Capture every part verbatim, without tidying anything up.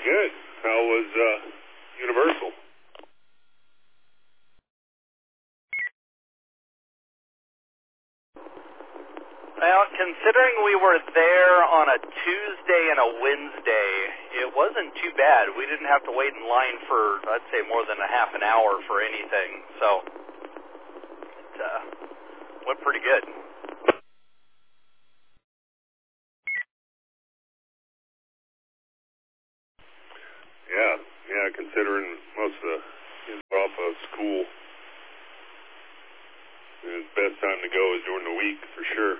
good. How was uh, Universal? Well, considering we were there on a Tuesday and a Wednesday, it wasn't too bad. We didn't have to wait in line for, I'd say, more than a half an hour for anything. So it uh, went pretty good. Yeah, yeah, considering most of the kids are off of school, the best time to go is during the week, for sure.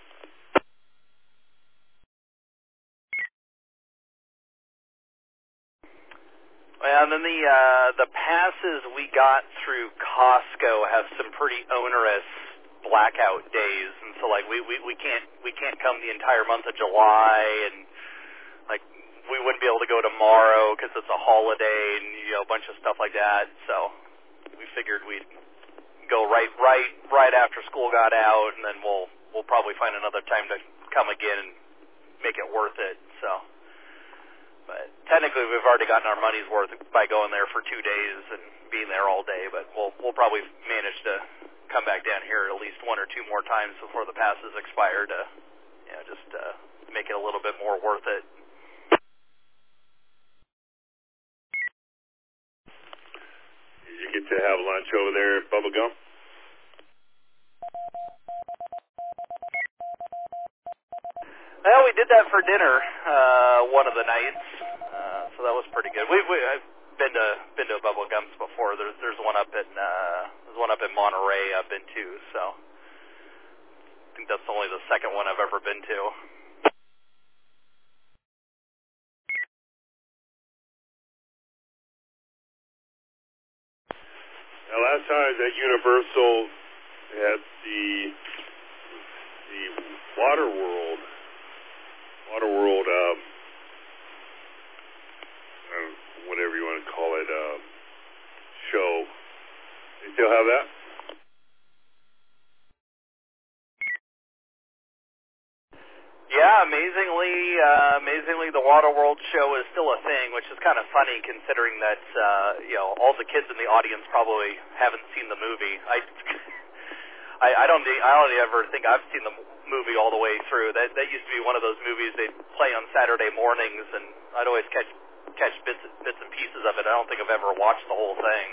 Well, and then the uh, the passes we got through Costco have some pretty onerous blackout days, and so like we, we, we can't we can't come the entire month of July, and like we wouldn't be able to go tomorrow because it's a holiday, and you know a bunch of stuff like that. So we figured we'd go right right right after school got out, and then we'll we'll probably find another time to come again and make it worth it. So. But technically, we've already gotten our money's worth by going there for two days and being there all day. But we'll we'll probably manage to come back down here at least one or two more times before the passes expire to, you know, just uh, make it a little bit more worth it. Did you get to have lunch over there at Bubba Gump? Well, we did that for dinner uh, one of the nights, uh, so that was pretty good. We, we I've been to been to Bubba Gumps before. There's there's one up in uh, there's one up in Monterey I've been to, so I think that's only the second one I've ever been to. Now, last time I was at Universal at the the Water World. Water World, um, uh, whatever you want to call it, uh, show. They still have that? Yeah, amazingly, uh, amazingly, the Water World show is still a thing, which is kind of funny considering that uh, you know all the kids in the audience probably haven't seen the movie. I. I, I don't. I don't ever think I've seen the movie all the way through. That that used to be one of those movies they'd play on Saturday mornings, and I'd always catch catch bits bits and pieces of it. I don't think I've ever watched the whole thing.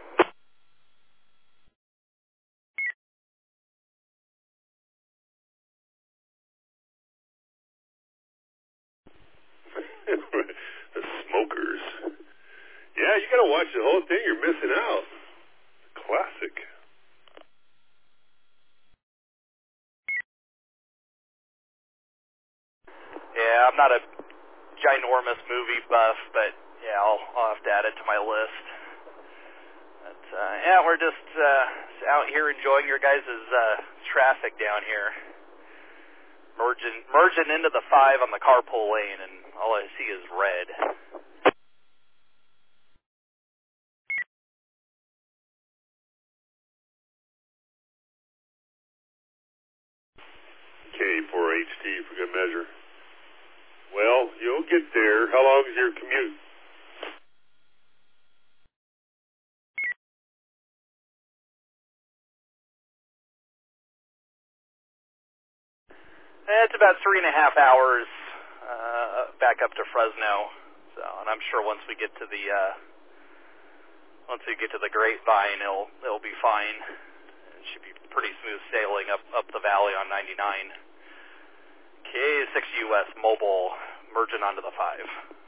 The Smokers. Yeah, you got to watch the whole thing. You're missing out. Classic. Yeah, I'm not a ginormous movie buff, but yeah, I'll, I'll have to add it to my list. But uh, yeah, we're just uh, out here enjoying your guys' uh, traffic down here, merging merging into the five on the carpool lane, and all I see is red. K for H T for good measure. Well, you'll get there. How long is your commute? It's about three and a half hours uh, back up to Fresno. So, and I'm sure once we get to the uh, once we get to the Grapevine, it'll it'll be fine. It should be pretty smooth sailing up up the valley on ninety-nine. K six U S Mobile merging onto the five.